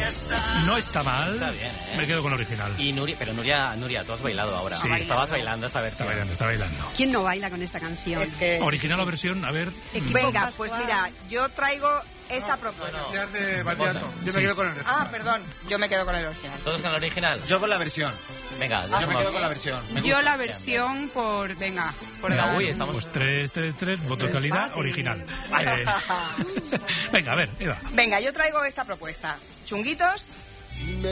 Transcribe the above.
No está mal. Está bien, Me quedo con el original. Y Nuria, tú has bailado ahora. Sí. Estabas bailando esta versión. Está bailando. ¿Quién no baila con esta canción? Es que... Original o versión, a ver. Venga, pues mira, yo traigo esta propuesta. De Batiato. Yo me quedo con el original. Ah, perdón, yo me quedo con el original. ¿Todos con el original? Yo con la versión. Venga, Yo me quedo con la versión. Yo la versión por... Venga, por dar... Uy, estamos... Pues 3, voto de calidad, original. Venga, a ver, Eva. Venga, yo traigo esta propuesta. Chunguitos,